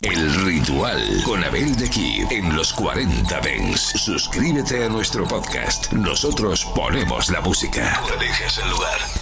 El Ritual con Abel de Kid en los 40 Dance. Suscríbete a nuestro podcast. Nosotros ponemos la música. Tú eliges el lugar.